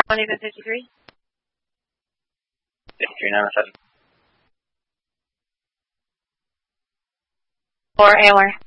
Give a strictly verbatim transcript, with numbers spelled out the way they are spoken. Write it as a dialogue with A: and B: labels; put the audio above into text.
A: one even fifty-three?
B: fifty-three nine oh seven.
A: Or Anwar.